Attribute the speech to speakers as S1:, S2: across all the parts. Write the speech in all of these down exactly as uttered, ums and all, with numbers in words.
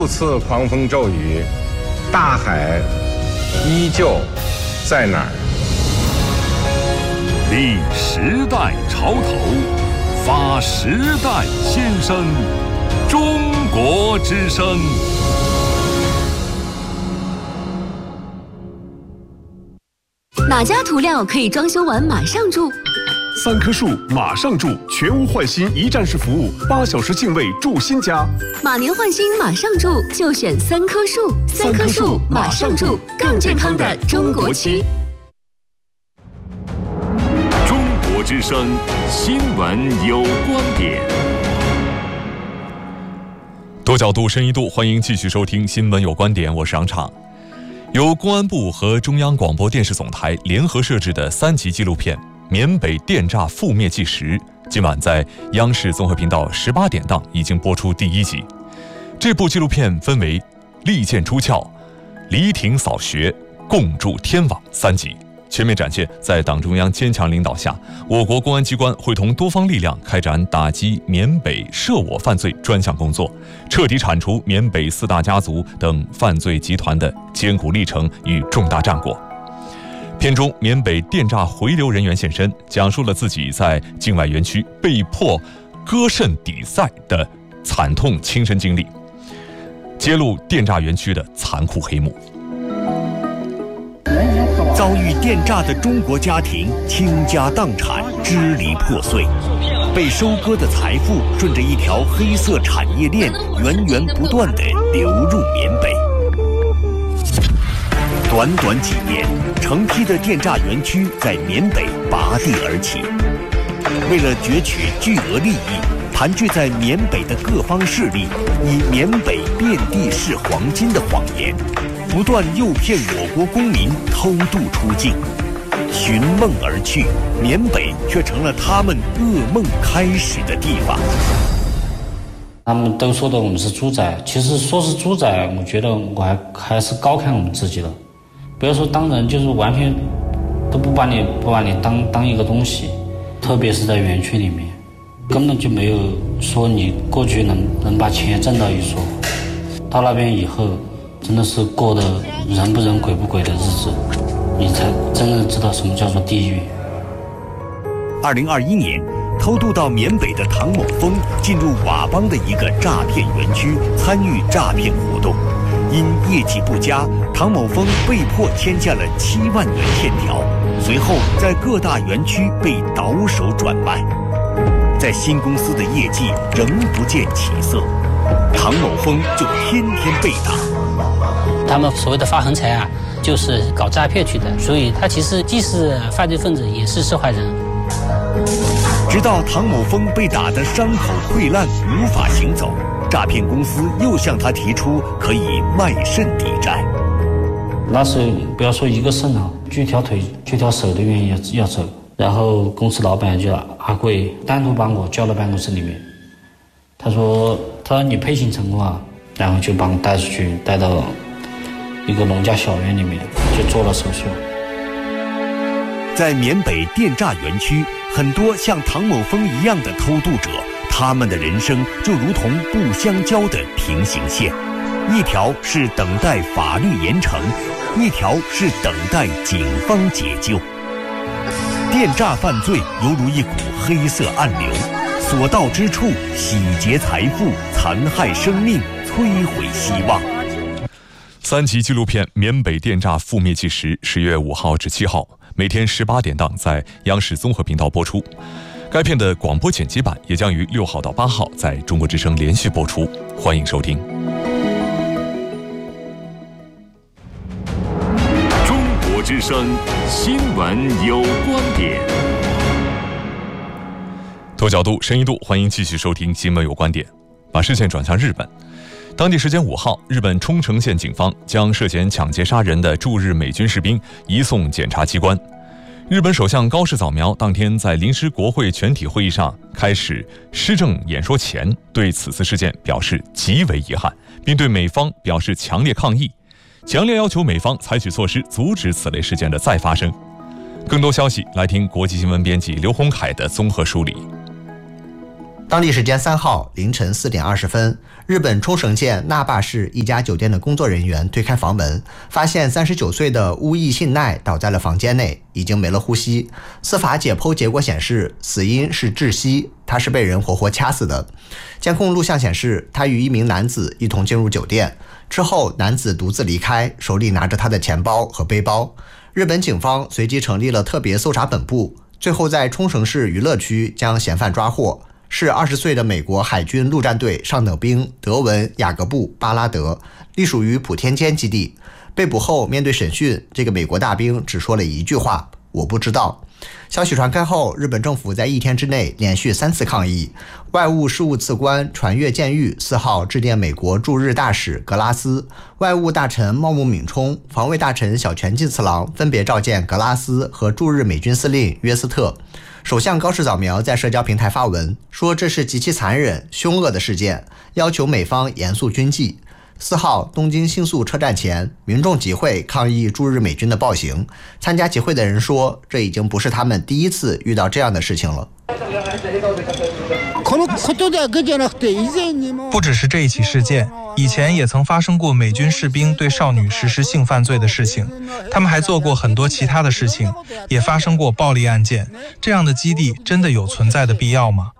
S1: 数次狂风骤雨，大海依旧在哪儿？
S2: 立时代潮头，发时代新声，中国之声。
S3: 哪家涂料可以装修完马上住？
S4: 三棵树马上住，全屋换新一站式服务，八小时净位住新家。
S3: 马年换新马上住，就选三棵树。三棵树马上住，更健康的中国区。
S2: 中国之声新闻有观点。
S5: 多角度、深一度，欢迎继续收听《新闻有观点》，我是杨畅。由公安部和中央广播电视总台联合摄制的三集纪录片《缅北电诈覆灭纪实》，今晚在央视综合频道十八点档已经播出第一集。这部纪录片分为利剑出鞘、黎庭扫穴、共筑天网三集，全面展现在党中央坚强领导下，我国公安机关会同多方力量开展打击缅北涉我犯罪专项工作，彻底铲除缅北四大家族等犯罪集团的艰苦历程与重大战果。片中，缅北电诈回流人员现身，讲述了自己在境外园区被迫割肾抵债的惨痛亲身经历，揭露电诈园区的残酷黑幕。
S6: 遭遇电诈的中国家庭倾家荡产，支离破碎，被收割的财富顺着一条黑色产业链源源不断地流入缅北。短短几年，成批的电诈园区在缅北拔地而起。为了攫取巨额利益，盘踞在缅北的各方势力以缅北遍地是黄金的谎言，不断诱骗我国公民偷渡出境，寻梦而去，缅北却成了他们噩梦开始的地方。
S7: 他们都说的我们是猪仔，其实说是猪仔，我觉得我还还是高看我们自己的。不要说当人，就是完全都不把你不把你当当一个东西，特别是在园区里面，根本就没有说你过去能能把钱挣到一说。到那边以后，真的是过得人不人鬼不鬼的日子，你才真正知道什么叫做地狱。
S6: 二零二一年，偷渡到缅北的唐某峰进入佤邦的一个诈骗园区，参与诈骗活动。因业绩不佳，唐某峰被迫签下了七万元欠条，随后在各大园区被倒手转卖。在新公司的业绩仍不见起色，唐某峰就天天被打。
S8: 他们所谓的发横财啊，就是搞诈骗去的，所以他其实既是犯罪分子，也是受害人。
S6: 直到唐某峰被打得伤口溃烂，无法行走，诈骗公司又向他提出可以卖肾抵债。
S7: 那时候不要说一个肾啊，锯条腿、锯条手都愿意要走。然后公司老板叫阿贵单独把我叫到办公室里面，他说：“他说你配型成功啊。”然后就把我带出去，带到一个农家小院里面，就做了手术。
S6: 在缅北电诈园区，很多像唐某峰一样的偷渡者，他们的人生就如同不相交的平行线，一条是等待法律严惩，一条是等待警方解救。电诈犯罪犹如一股黑色暗流，所到之处洗劫财富，残害生命，摧毁希望。
S5: 三集纪录片《缅北电诈覆灭纪实》十月五号至七号，每天十八点档在央视综合频道播出。该片的广播剪辑版也将于六号到八号在中国之声连续播出，欢迎收听。
S2: 中国之声新闻有观点。
S5: 多角度、深一度，欢迎继续收听《新闻有观点》。把视线转向日本，当地时间五号，日本冲绳县警方将涉嫌抢劫杀人的驻日美军士兵移送检察机关。日本首相高市早苗当天在临时国会全体会议上开始施政演说前，对此次事件表示极为遗憾，并对美方表示强烈抗议，强烈要求美方采取措施阻止此类事件的再发生。更多消息来听国际新闻编辑刘洪凯的综合梳理。
S9: 当地时间三号凌晨四点二十分，日本冲绳县那霸市一家酒店的工作人员推开房门，发现三十九岁的乌义信奈倒在了房间内，已经没了呼吸。司法解剖结果显示，死因是窒息，他是被人活活掐死的。监控录像显示，他与一名男子一同进入酒店，之后男子独自离开，手里拿着他的钱包和背包。日本警方随即成立了特别搜查本部，最后在冲绳市娱乐区将嫌犯抓获。是二十岁的美国海军陆战队上等兵德文·雅各布·巴拉德，隶属于普天间基地。被捕后面对审讯，这个美国大兵只说了一句话：我不知道。消息传开后，日本政府在一天之内连续三次抗议。外务事务次官传越健裕四号致电美国驻日大使格拉斯，外务大臣茂木敏充、防卫大臣小泉进次郎分别召见格拉斯和驻日美军司令约斯特。首相高市早苗在社交平台发文说，这是极其残忍、凶恶的事件，要求美方严肃军纪。四号，东京新宿车站前，民众集会抗议驻日美军的暴行。参加集会的人说，这已经不是他们第一次遇到这样的事情了。
S10: 不只是这一起事件，以前也曾发生过美军士兵对少女实施性犯罪的事情，他们还做过很多其他的事情，也发生过暴力案件。这样的基地真的有存在的必要吗？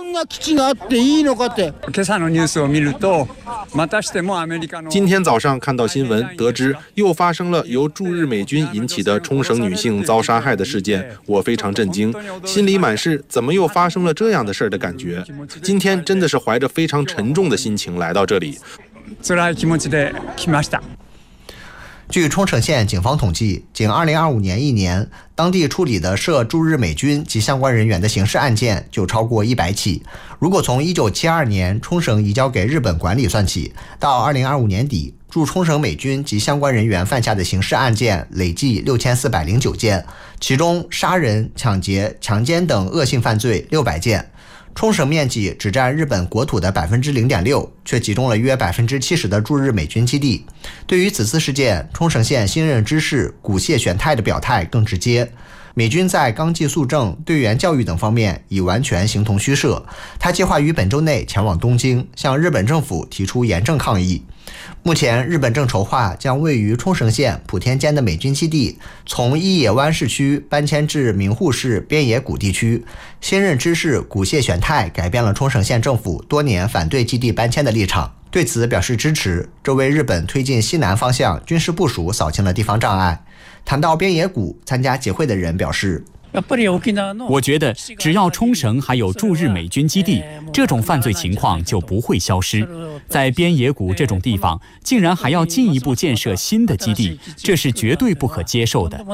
S11: 今天早上看到新闻，得知又发生了由驻日美军引起的冲绳女性遭杀害的事件，我非常震惊，心里满是怎么又发生了这样的事儿的感觉。今天真的是怀着非常沉重的心情来到这里。
S9: 据冲绳县警方统计，仅二零二五年一年，当地处理的涉驻日美军及相关人员的刑事案件就超过一百起。如果从一九七二年冲绳移交给日本管理算起，到二零二五年底，驻冲绳美军及相关人员犯下的刑事案件累计六千四百零九件，其中杀人、抢劫、强奸等恶性犯罪六百件。冲绳面积只占日本国土的 百分之零点六， 却集中了约 百分之七十 的驻日美军基地。对于此次事件，冲绳县新任知事古谢玄太的表态更直接。美军在纲纪肃正、队员教育等方面已完全形同虚设，他计划于本周内前往东京，向日本政府提出严正抗议。目前，日本正筹划将位于冲绳县普天间的美军基地从伊野湾市区搬迁至名护市边野古地区。新任知事古谢玄太改变了冲绳县政府多年反对基地搬迁的立场，对此表示支持，这为日本推进西南方向军事部署扫清了地方障碍。谈到边野古，参加集会的人表示，
S12: 我觉得只要冲绳还有驻日美军基地，这种犯罪情况就不会消失。在边野古这种地方，竟然还要进一步建设新的基地，这是绝对不可接受的。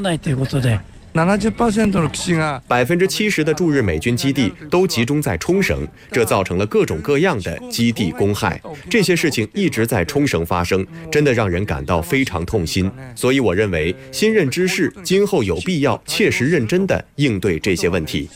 S13: 百分之七十的驻日美军基地都集中在冲绳，这造成了各种各样的基地公害。这些事情一直在冲绳发生，真的让人感到非常痛心。所以我认为，新任知事今后有必要切实认真地应对这些问题。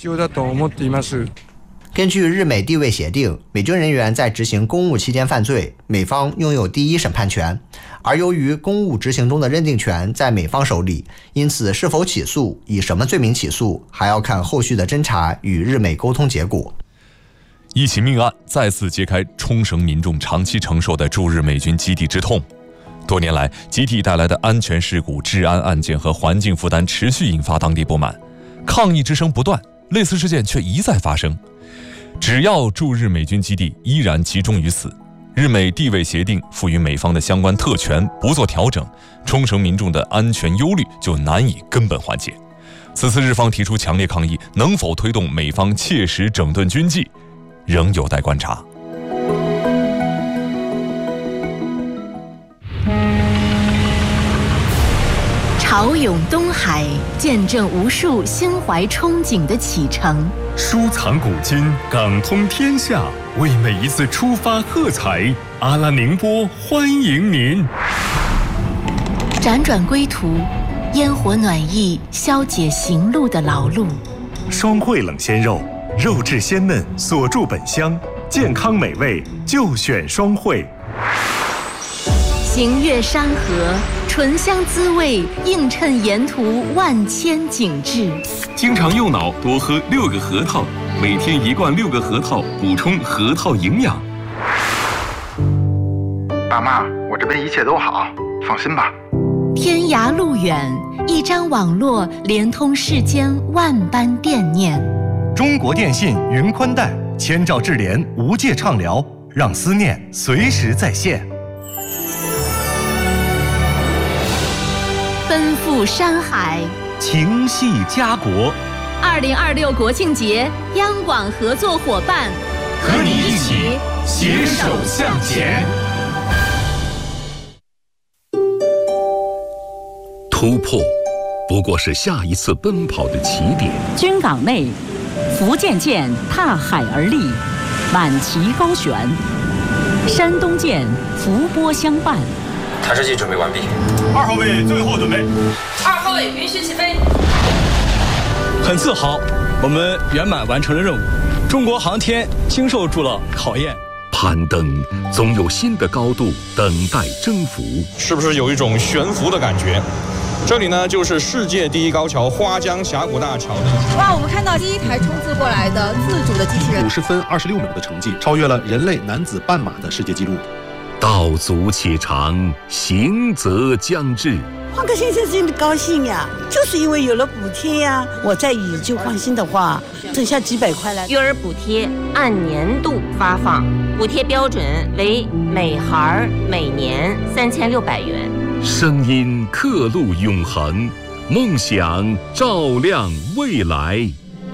S9: 根据日美地位协定，美军人员在执行公务期间犯罪，美方拥有第一审判权，而由于公务执行中的认定权在美方手里，因此是否起诉、以什么罪名起诉，还要看后续的侦查与日美沟通结果。
S5: 一起命案再次揭开冲绳民众长期承受的驻日美军基地之痛。多年来，集体带来的安全事故、治安案件和环境负担持续引发当地不满，抗议之声不断，类似事件却一再发生。只要驻日美军基地依然集中于此，日美地位协定赋予美方的相关特权不做调整，冲绳民众的安全忧虑就难以根本缓解。此次日方提出强烈抗议，能否推动美方切实整顿军纪，仍有待观察。
S3: 潮涌东海，见证无数心怀憧憬的启程。
S4: 收藏古今，港通天下，为每一次出发喝彩。阿拉宁波欢迎您。
S3: 辗转归途，烟火暖意消解行路的劳碌。
S4: 双汇冷鲜肉，肉质鲜嫩，锁住本香，健康美味就选双汇。
S3: 行越山河，醇香滋味映衬沿途万千景致。
S4: 经常用脑，多喝六个核桃，
S2: 每天一罐六个核桃，补充核桃营养。
S14: 爸妈，我这边一切都好，放心吧。
S3: 天涯路远，一张网络连通世间万般惦念。
S15: 中国电信云宽带，千兆智联，无界畅聊，让思念随时在线。
S3: 奔赴山海，
S15: 情系家国。
S3: 二零二六国庆节，央广合作伙伴，
S15: 和你一起携手向前。
S2: 突破不过是下一次奔跑的起点。
S16: 军港内，福建舰踏海而立，满旗高悬；山东舰伏波相伴。
S17: 弹射器准备完毕。
S15: 二号位最后准备。
S18: 二号位允许起飞。
S19: 很自豪，我们圆满完成了任务。中国航天经受住了考验。
S2: 攀登总有新的高度等待征服。
S20: 是不是有一种悬浮的感觉？这里呢，就是世界第一高桥花江峡谷大桥的。
S18: 哇，我们看到第一台冲刺过来的自主的机器人，
S11: 五十分二十六秒的成绩，超越了人类男子半马的世界纪录。
S2: 道阻且长，行则将至。
S21: 换个先生真的高兴呀，就是因为有了补贴呀。我再以旧换新的话，剩下几百块了。
S22: 育儿补贴按年度发放，补贴标准为每孩每年三千六百元。
S2: 声音刻录永恒，梦想照亮未来。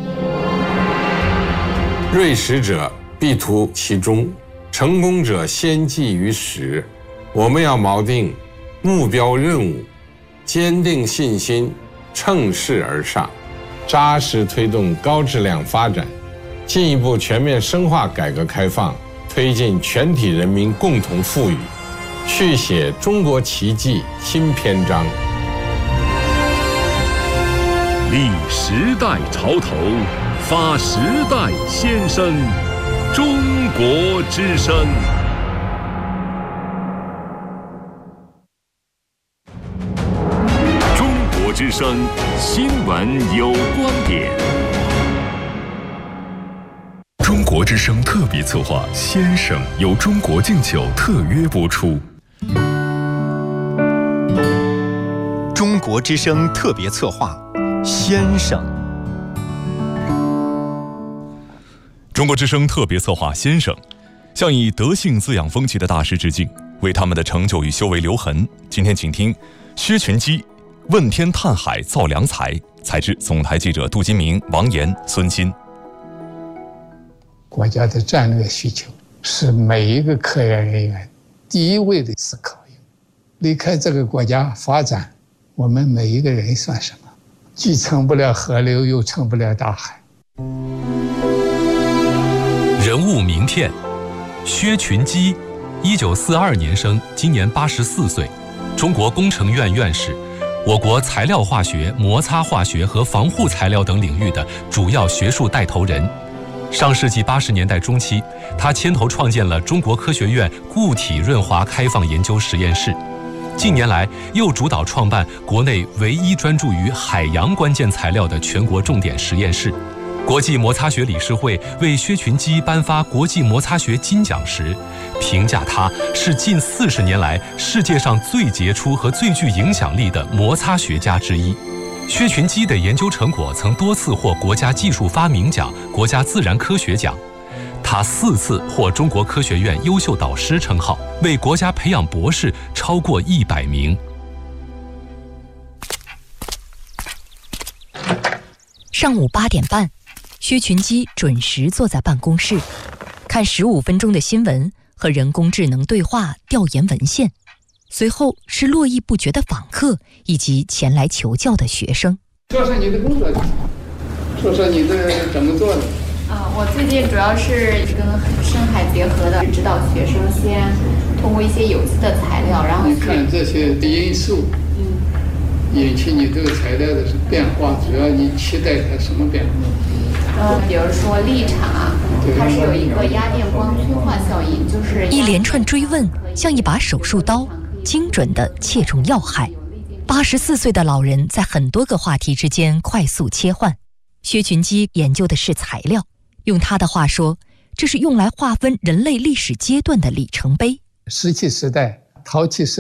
S1: 锐实者必图其中，成功者先记于始。我们要锚定目标任务，坚定信心，乘势而上，扎实推动高质量发展，进一步全面深化改革开放，推进全体人民共同富裕，续写中国奇迹新篇章。
S2: 立时代潮头，发时代先声，中国之声。中国之声新闻有观点。
S4: 中国之声特别策划《先生》由中国敬酒特约播出。
S15: 中国之声特别策划《先生》。
S5: 中国之声特别策划《先生》，向以德性滋养风气的大师致敬，为他们的成就与修为留痕。今天请听薛群基问天探海造良才，采自总台记者杜金明、王岩、孙鑫。
S23: 国家的战略需求是每一个科研人员第一位的思考。离开这个国家发展，我们每一个人算什么？既成不了河流，又成不了大海。
S24: 人物名片：薛群基，一九四二年生，今年八十四岁，中国工程院院士，我国材料化学、摩擦化学和防护材料等领域的主要学术带头人。上世纪八十年代中期，他牵头创建了中国科学院固体润滑开放研究实验室。近年来，又主导创办国内唯一专注于海洋关键材料的全国重点实验室。国际摩擦学理事会为薛群基颁发国际摩擦学金奖时，评价他是近四十年来世界上最杰出和最具影响力的摩擦学家之一。薛群基的研究成果曾多次获国家技术发明奖、国家自然科学奖。他四次获中国科学院优秀导师称号，为国家培养博士超过一百名。
S25: 上午八点半，薛群基准时坐在办公室，看十五分钟的新闻和人工智能对话调研文献，随后是络绎不绝的访客以及前来求教的学生。
S23: 说说你的工作，说说你的怎么做的。
S26: 啊，我最近主要是跟深海结合的，指导学生先通过一些有机的材料，然后
S23: 你看这些因素，嗯，引起你这个材料的变化，主要你期待它什么变化？
S26: 呃，比如说立场，它是有一个压电光催化效应，就是
S25: 一连串追问像一把手术刀，精准地切中要害。八十四岁的老人在很多个话题之间快速切换。薛群基研究的是材料， 用他的话说，这是用来划分人类历史阶段的里程碑。
S23: 石器时代、陶器时